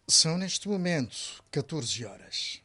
São neste momento 14 horas.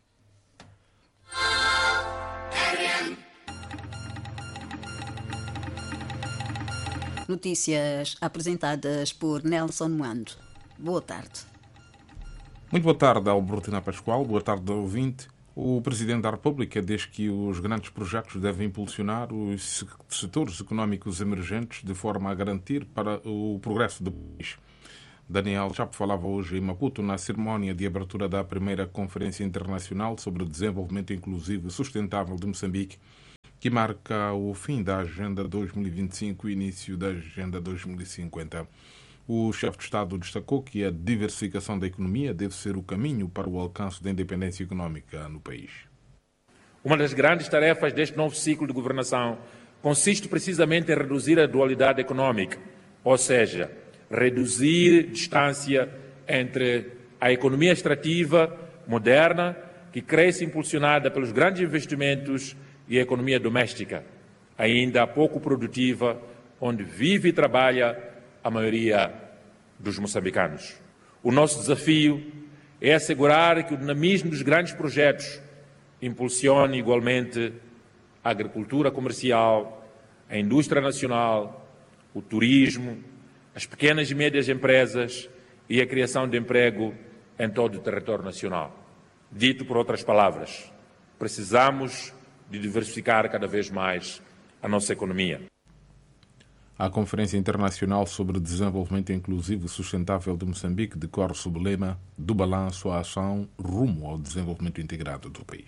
Notícias apresentadas por Nelson Moando. Boa tarde. Muito boa tarde, Albertina Pascoal. Boa tarde, ouvinte. O Presidente da República diz que os grandes projetos devem impulsionar os setores económicos emergentes de forma a garantir para o progresso do país. Daniel Chapo falava hoje em Maputo na cerimónia de abertura da primeira Conferência Internacional sobre Desenvolvimento Inclusivo e Sustentável de Moçambique, que marca o fim da Agenda 2025 e o início da Agenda 2050. O chefe de Estado destacou que a diversificação da economia deve ser o caminho para o alcance da independência económica no país. Uma das grandes tarefas deste novo ciclo de governação consiste precisamente em reduzir a dualidade económica, ou seja, reduzir distância entre a economia extrativa moderna, que cresce impulsionada pelos grandes investimentos, e a economia doméstica, ainda pouco produtiva, onde vive e trabalha a maioria dos moçambicanos. O nosso desafio é assegurar que o dinamismo dos grandes projetos impulsione igualmente a agricultura comercial, a indústria nacional, o turismo, as pequenas e médias empresas e a criação de emprego em todo o território nacional. Dito por outras palavras, precisamos de diversificar cada vez mais a nossa economia. A Conferência Internacional sobre Desenvolvimento Inclusivo e Sustentável de Moçambique decorre sob o lema do balanço à ação rumo ao desenvolvimento integrado do país.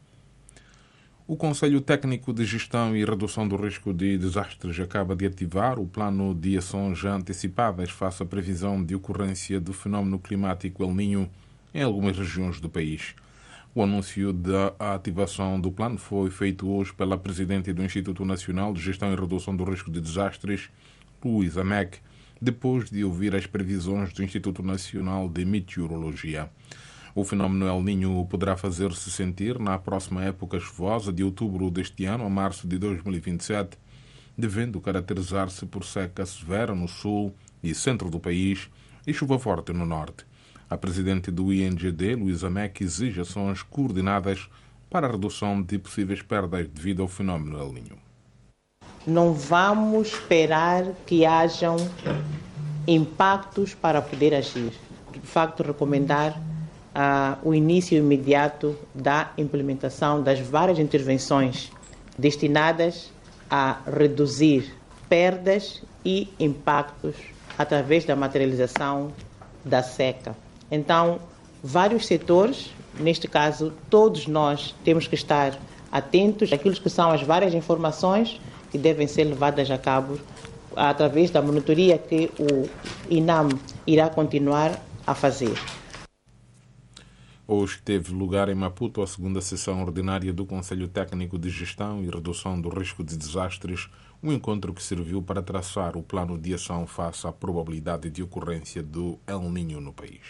O Conselho Técnico de Gestão e Redução do Risco de Desastres acaba de ativar o plano de ações já antecipadas face à previsão de ocorrência do fenómeno climático El Niño em algumas regiões do país. O anúncio da ativação do plano foi feito hoje pela Presidente do Instituto Nacional de Gestão e Redução do Risco de Desastres, Luísa Mack, depois de ouvir as previsões do Instituto Nacional de Meteorologia. O fenómeno El Niño poderá fazer-se sentir na próxima época chuvosa de outubro deste ano a março de 2027, devendo caracterizar-se por seca severa no sul e centro do país e chuva forte no norte. A presidente do INGD, Luísa Mack, exige ações coordenadas para a redução de possíveis perdas devido ao fenómeno El Niño. Não vamos esperar que hajam impactos para poder agir. De facto, recomendar o início imediato da implementação das várias intervenções destinadas a reduzir perdas e impactos através da materialização da seca. Então, vários setores, neste caso, todos nós temos que estar atentos àquilo que são as várias informações que devem ser levadas a cabo através da monitoria que o INAM irá continuar a fazer. Hoje teve lugar em Maputo a segunda sessão ordinária do Conselho Técnico de Gestão e Redução do Risco de Desastres, um encontro que serviu para traçar o plano de ação face à probabilidade de ocorrência do El Niño no país.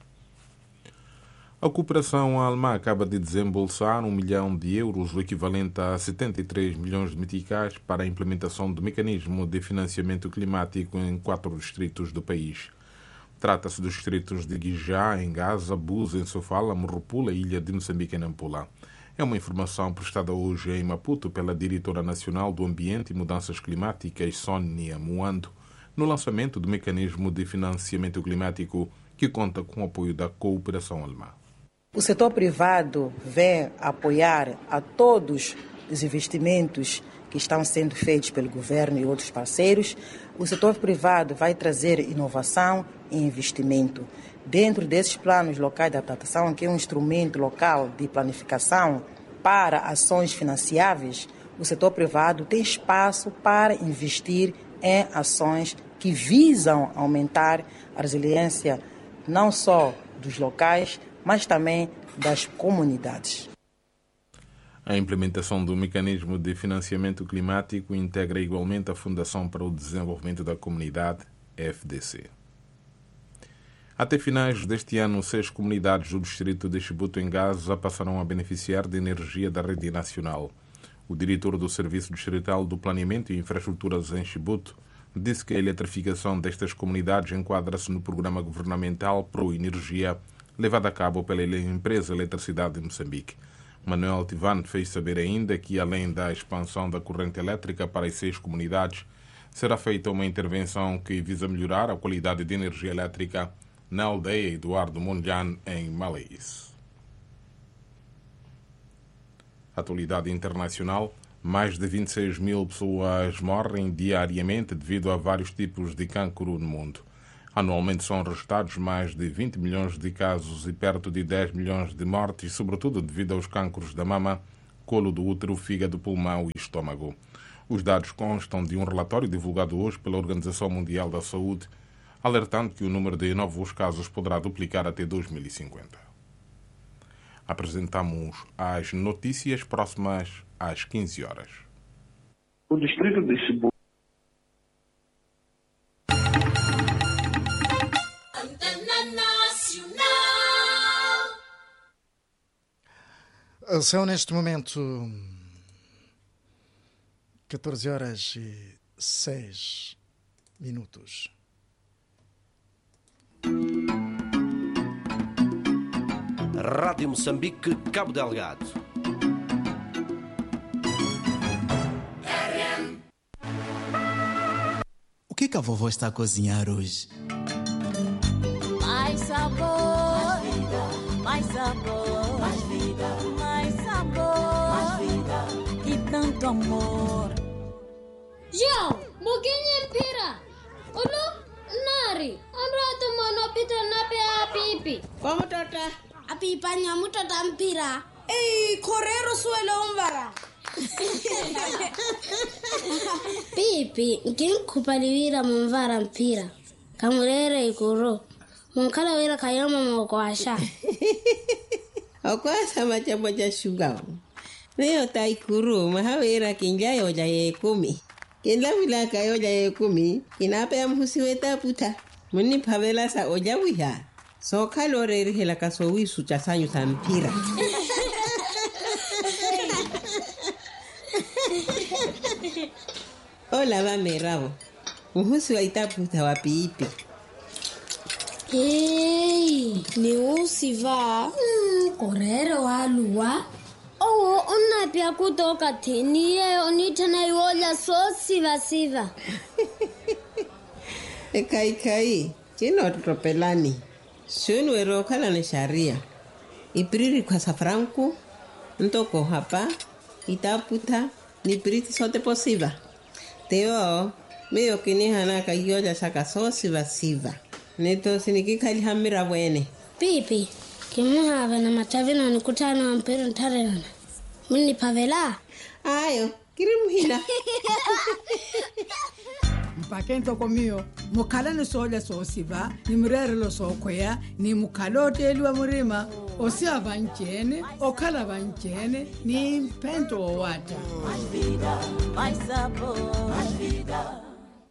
A cooperação alemã acaba de desembolsar 1 milhão de euros, o equivalente a 73 milhões de meticais, para a implementação do mecanismo de financiamento climático em 4 distritos do país. Trata-se dos distritos de Guijá, em Gaza, Buza, em Sofala, Morropula e Ilha de Moçambique, em Nampula. É uma informação prestada hoje em Maputo pela Diretora Nacional do Ambiente e Mudanças Climáticas, Sónia Moando, no lançamento do mecanismo de financiamento climático que conta com o apoio da cooperação alemã. O setor privado vem apoiar a todos os investimentos que estão sendo feitos pelo governo e outros parceiros. O setor privado vai trazer inovação e investimento. Dentro desses planos locais de adaptação, que é um instrumento local de planificação para ações financiáveis, o setor privado tem espaço para investir em ações que visam aumentar a resiliência não só dos locais, mas também das comunidades. A implementação do mecanismo de financiamento climático integra igualmente a Fundação para o Desenvolvimento da Comunidade, FDC. Até finais deste ano, 6 comunidades do distrito de Chibuto, em Gaza, passarão a beneficiar de energia da rede nacional. O diretor do Serviço Distrital do Planeamento e Infraestruturas em Chibuto disse que a eletrificação destas comunidades enquadra-se no programa governamental Pro Energia, levada a cabo pela empresa Eletricidade de Moçambique. Manuel Tivan fez saber ainda que, além da expansão da corrente elétrica para as 6 comunidades, será feita uma intervenção que visa melhorar a qualidade de energia elétrica na aldeia Eduardo Mondlane, em Malais. Atualidade internacional. Mais de 26 mil pessoas morrem diariamente devido a vários tipos de cancro no mundo. Anualmente são registrados mais de 20 milhões de casos e perto de 10 milhões de mortes, sobretudo devido aos cancros da mama, colo do útero, fígado, pulmão e estômago. Os dados constam de um relatório divulgado hoje pela Organização Mundial da Saúde, alertando que o número de novos casos poderá duplicar até 2050. Apresentamos as notícias próximas às 15 horas. O distrito de Chibu. São neste momento 14 horas e 6 minutos. Rádio Moçambique, Cabo Delgado. O que a vovó está a cozinhar hoje? Mais sabor, mais vida, mais sabor, mais vida, mais sabor, mais vida e tanto amor. João, moguinha pira. Olo, nari, anrata mano pita na pe a pipi. Como tota? A pipa nyamu tota mpira. Ei, correro suelo umbara. Pipi, quem kupalivira mumvara mpira. Kamurere ikuro. Munkala wira kayama mokwasha. Okwasa machabo cha shugao. Leo taikuru mahawira kinjayo ja yekumi. Kinla wila kayo ja yekumi. Kinape amhusiwe taputa. Muni pavela sa ojawiha. So kalore hela kasowisu cha sanyu sa mpira. Hola va merabo. Muhusi wa itaputa wa pipi. Ei, ni usiva. Correre wa lua. Oh, unapia kutoka tenie onitana yola so siva. Kai. Kino tropelani. Shunu ero kala na sharia. Ipriri kwa safranku. Ntoko hapa. Itaputa. Ni priti sote posiva. Teo. Meyo kini hanaka yola saka so siva. Neto sinikikali hamira wene. Pipi. Kimuhava na matavi na nikutana wa mpira ntarelana. Mini pavela. Ayo. Kirimuhina. Mpakento komio mukhala ni soja sosiva ni mrerelo sokoya ni mukhalote eliwa murima osia vanchene okhala vanchene ni mpento wata Mais sabor, mais vida.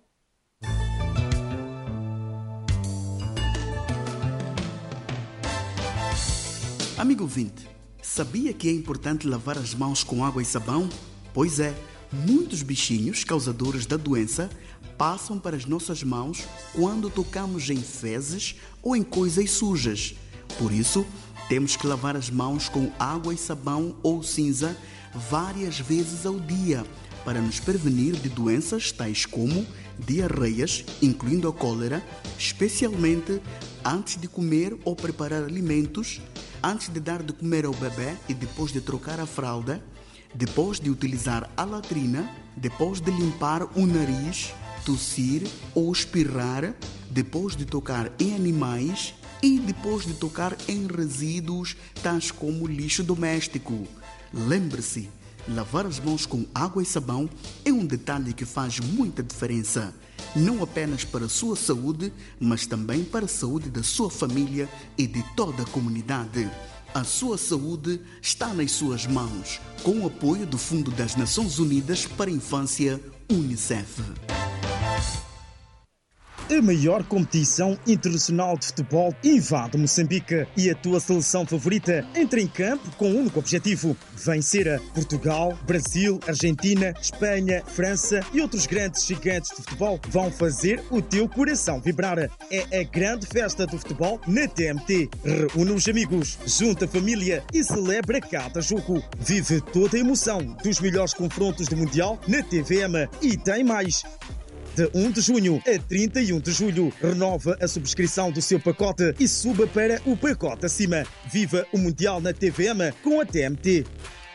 Amigo ouvinte, sabia que é importante lavar as mãos com água e sabão? Pois é, muitos bichinhos causadores da doença passam para as nossas mãos quando tocamos em fezes ou em coisas sujas. Por isso, temos que lavar as mãos com água e sabão ou cinza várias vezes ao dia para nos prevenir de doenças tais como diarreias, incluindo a cólera, especialmente antes de comer ou preparar alimentos, antes de dar de comer ao bebê e depois de trocar a fralda, depois de utilizar a latrina, depois de limpar o nariz, tossir ou espirrar, depois de tocar em animais e depois de tocar em resíduos tais como lixo doméstico. Lembre-se, lavar as mãos com água e sabão é um detalhe que faz muita diferença, não apenas para a sua saúde, mas também para a saúde da sua família e de toda a comunidade. A sua saúde está nas suas mãos, com o apoio do Fundo das Nações Unidas para a Infância, UNICEF. A maior competição internacional de futebol invade Moçambique e a tua seleção favorita entra em campo com um único objetivo: vencer. Portugal, Brasil, Argentina, Espanha, França e outros grandes gigantes de futebol vão fazer o teu coração vibrar. É a grande festa do futebol na TMT. Reúne os amigos, junta a família e celebra cada jogo. Vive toda a emoção dos melhores confrontos do Mundial na TVM. E tem mais. De 1 de junho a 31 de julho, renova a subscrição do seu pacote e suba para o pacote acima. Viva o Mundial na TVM com a TMT.